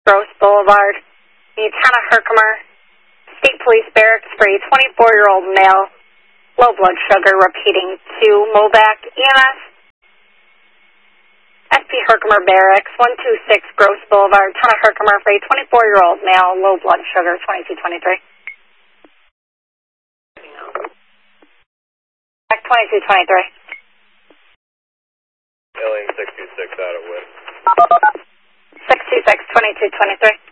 Gross Boulevard. Need Hannah Herkimer, State Police Barracks for a 24-year-old male, low blood sugar, repeating to Mobac EMS. SP Herkimer Barracks, 126 Gross Boulevard, Hannah Herkimer for a 24-year-old male, low blood sugar, 2223. Back 2223. Alien 626 out of Wind. 626, 2223.